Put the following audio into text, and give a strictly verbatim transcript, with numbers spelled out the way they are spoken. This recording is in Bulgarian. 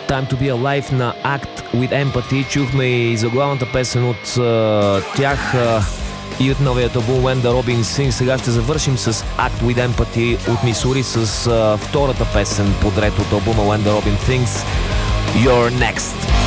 Time to be Alive на Act with Empathy. Чухме и заглавната песен от uh, тях uh, и от новият албум When the Robin Sings. Сега ще завършим с Act with Empathy от Мисури с uh, втората песен подред от албума When the Robin Sings. You're Next.